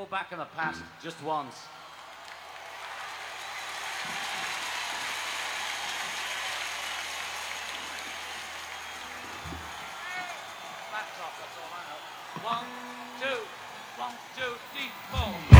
go back in the past just once. Flat top, that's all I know. 1, 2, 1, 2, 3, 4.